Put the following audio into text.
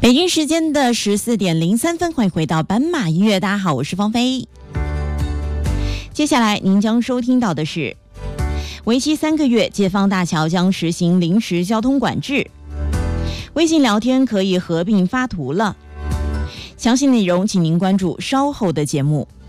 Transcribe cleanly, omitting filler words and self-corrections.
北京时间的14:03，欢迎回到斑马音乐。大家好，我是芳菲。接下来您将收听到的是，为期3个月，解放大桥将实行临时交通管制，微信聊天可以合并发图了。详细内容请您关注稍后的节目。